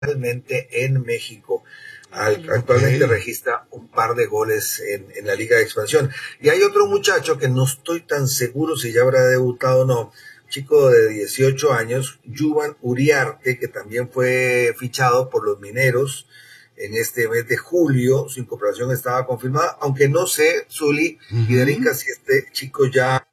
realmente en México. Actualmente registra un par de goles en la Liga de Expansión. Y hay otro muchacho que no estoy tan seguro si ya habrá debutado o no, chico de 18 años, Yuvan Uriarte, que también fue fichado por los Mineros en este mes de julio. Su incorporación estaba confirmada, aunque no sé, Zuli y Derica, si este chico ya...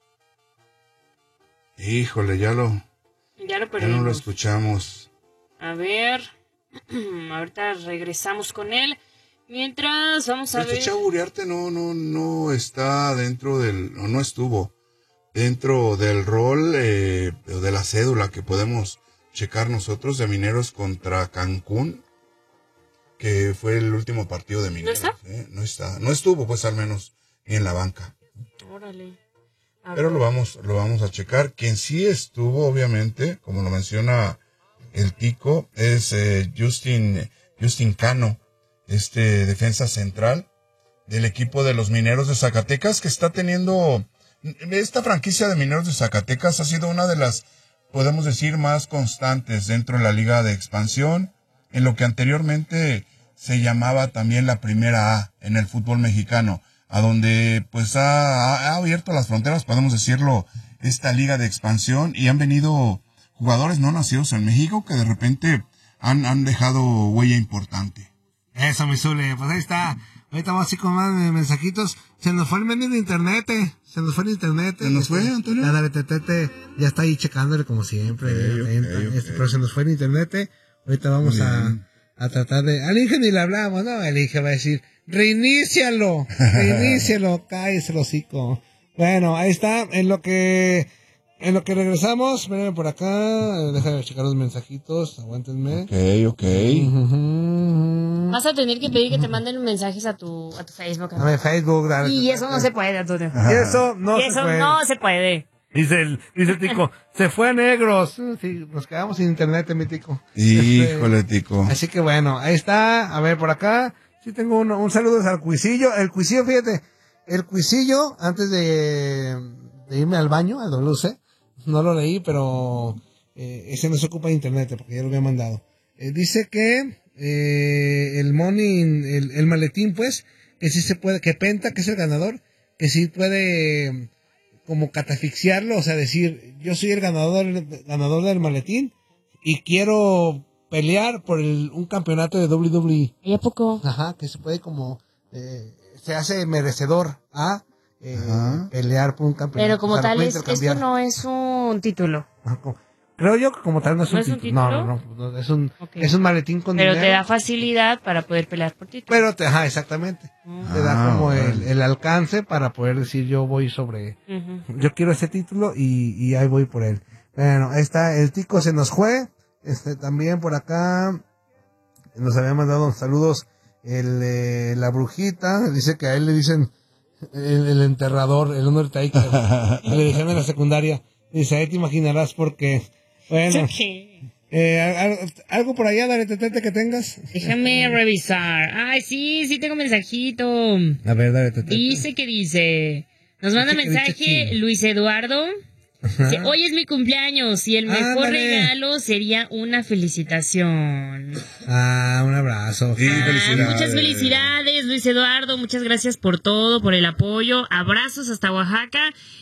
Híjole, ya no lo escuchamos. A ver, ahorita regresamos con él. Mientras, vamos a ver. Este chavo Uriarte no está dentro del, o no estuvo dentro del rol de la cédula que podemos checar nosotros de Mineros contra Cancún, que fue el último partido de Mineros. ¿No está? No estuvo, pues, al menos ni en la banca. Órale. Pero lo vamos a checar. Quien sí estuvo, obviamente, como lo menciona el Tico, es Justin Cano, defensa central del equipo de los Mineros de Zacatecas, que está teniendo... Esta franquicia de Mineros de Zacatecas ha sido una de las, podemos decir, más constantes dentro de la Liga de Expansión, en lo que anteriormente se llamaba también la Primera A en el fútbol mexicano, a donde pues ha abierto las fronteras, podemos decirlo, esta Liga de Expansión, y han venido jugadores no nacidos en México que de repente han dejado huella importante. Eso, mi Zule, pues ahí está. Ahorita vamos así con más mensajitos. Se nos fue el menú de internet, ¿Se nos fue, Antonio? La Daretetete ya está ahí checándole como siempre. Okay. Pero se nos fue el internet. Ahorita vamos a tratar de... Al Inge ni le hablamos, ¿no? El Inge va a decir, reinícialo, cállese el hocico. Bueno, ahí está, en lo que regresamos, espérenme por acá, déjame checar los mensajitos, aguántenme. Ok. Vas a tener que pedir que te manden mensajes a tu Facebook. A ver, Facebook, dale. Y eso no se puede, Antonio. Y eso no se puede. Dice el Tico, se fue a negros. Sí, nos quedamos sin internet, mi Tico. Híjole, Tico. Así que bueno, ahí está. A ver, por acá. Sí tengo un saludo al Cuisillo. El Cuisillo, fíjate. El Cuisillo, antes de irme al baño, al WC, no lo leí, pero ese no se ocupa de internet, porque ya lo había mandado. Dice que el money, el maletín, pues, que sí se puede, que Penta, que es el ganador, que sí puede como catafixiarlo, o sea, decir, yo soy el ganador del maletín y quiero pelear por un campeonato de WWE. ¿Y a poco? Ajá, que se puede como, se hace merecedor a pelear por un campeonato. Pero como tal, esto no es un título. Creo yo que como tal no es un título. No, es un maletín con dinero. Pero te da facilidad para poder pelear por título. Pero exactamente. Te da como el alcance para poder decir yo voy sobre... Yo quiero ese título y ahí voy por él. Bueno, ahí está, el Tico se nos fue. También por acá nos había mandado saludos la brujita. Dice que a él le dicen el enterrador, el Undertaker. Le dijeron en la secundaria. Dice, ahí te imaginarás por qué. Bueno, algo por allá, Daretetete, que tengas. Déjame revisar. Ay, sí tengo mensajito. A ver, Daretetete. Dice. Nos manda mensaje Luis Eduardo. Dice, hoy es mi cumpleaños y el mejor regalo sería una felicitación. Un abrazo. Sí, felicidades. Muchas felicidades, Luis Eduardo. Muchas gracias por todo, por el apoyo. Abrazos hasta Oaxaca.